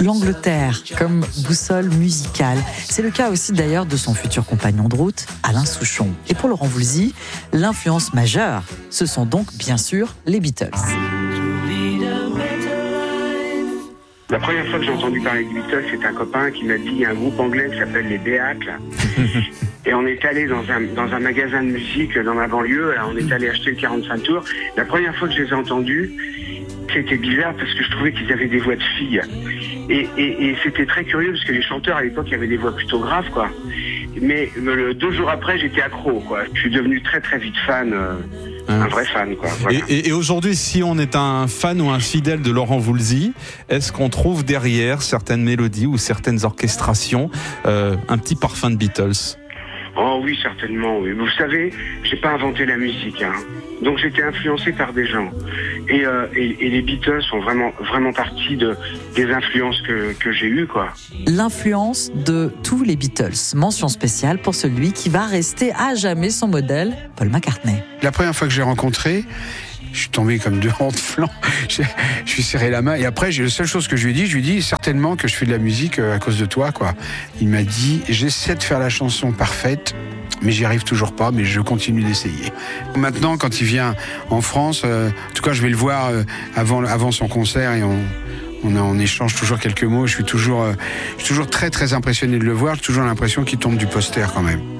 l'Angleterre comme boussole musicale. C'est le cas aussi d'ailleurs de son futur compagnon de route, Alain Souchon. Et pour Laurent Voulzy, l'influence majeure, ce sont donc bien sûr les Beatles. La première fois que j'ai entendu parler des Beatles, c'est un copain qui m'a dit il y a un groupe anglais qui s'appelle les Beatles. Et on est allé dans un magasin de musique dans ma banlieue, on est allé acheter le 45 tours. La première fois que je les ai entendus, c'était bizarre parce que je trouvais qu'ils avaient des voix de filles. Et c'était très curieux parce que les chanteurs à l'époque avaient des voix plutôt graves, quoi. Mais 2 jours après, j'étais accro, quoi. Je suis devenu très très vite fan, un vrai fan, quoi. Voilà. Et aujourd'hui, si on est un fan ou un fidèle de Laurent Voulzy, est-ce qu'on trouve derrière certaines mélodies ou certaines orchestrations un petit parfum de Beatles ? Oh oui, certainement, oui. Vous savez, j'ai pas inventé la musique, hein. Donc j'étais influencé par des gens. Et les Beatles font vraiment partie des influences que j'ai eues, quoi. L'influence de tous les Beatles. Mention spéciale pour celui qui va rester à jamais son modèle, Paul McCartney. La première fois que j'ai rencontré, je suis tombé comme deux ronds de flanc. Je lui ai serré la main. Et après, la seule chose que je lui ai dit certainement que je fais de la musique à cause de toi, quoi. Il m'a dit, j'essaie de faire la chanson parfaite, mais j'y arrive toujours pas, mais je continue d'essayer. Maintenant, quand il vient en France, en tout cas, je vais le voir avant son concert et on échange toujours quelques mots. Je suis toujours très, très impressionné de le voir. J'ai toujours l'impression qu'il tombe du poster quand même.